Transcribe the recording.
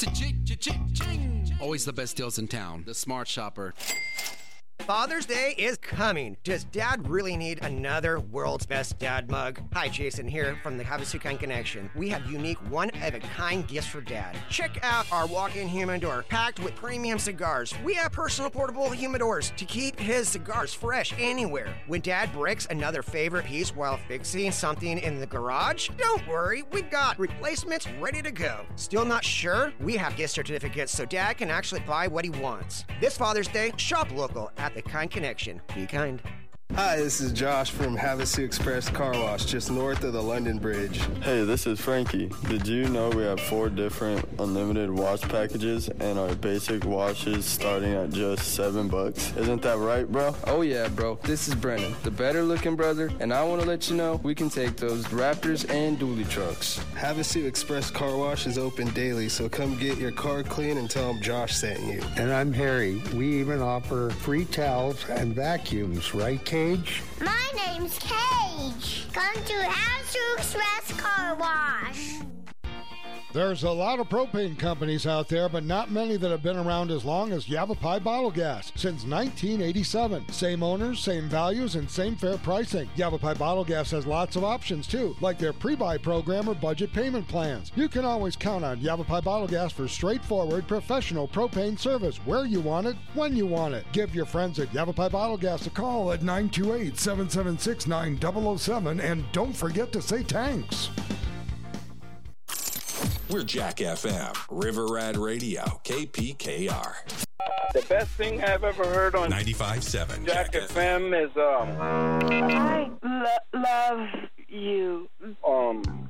Cha-ching. Always the best deals in town. The Smart Shopper. Father's Day is coming. Does Dad really need another world's best dad mug? Hi, Jason here from the Havasukai Connection. We have unique one-of-a-kind gifts for Dad. Check out our walk-in humidor packed with premium cigars. We have personal portable humidors to keep his cigars fresh anywhere. When Dad breaks another favorite piece while fixing something in the garage, don't worry, we've got replacements ready to go. Still not sure? We have gift certificates so Dad can actually buy what he wants. This Father's Day, shop local at the Kind Connection. Be kind. Hi, this is Josh from Havasu Express Car Wash, just north of the London Bridge. Hey, this is Frankie. Did you know we have 4 different unlimited wash packages and our basic washes starting at just $7? Isn't that right, bro? Oh yeah, bro. This is Brennan, the better looking brother, and I want to let you know we can take those Raptors and dually trucks. Havasu Express Car Wash is open daily, so come get your car clean and tell them Josh sent you. And I'm Harry. We even offer free towels and vacuums, right, Cage? My name's Cage. Come to Havasu Express Car Wash. There's a lot of propane companies out there, but not many that have been around as long as Yavapai Bottle Gas since 1987. Same owners, same values, and same fair pricing. Yavapai Bottle Gas has lots of options too, like their pre-buy program or budget payment plans. You can always count on Yavapai Bottle Gas for straightforward, professional propane service where you want it, when you want it. Give your friends at Yavapai Bottle Gas a call at 928-776-9007, and don't forget to say thanks. We're Jack FM, River Rad Radio, KPKR. The best thing I've ever heard on 95.7 Jack FM is I love you.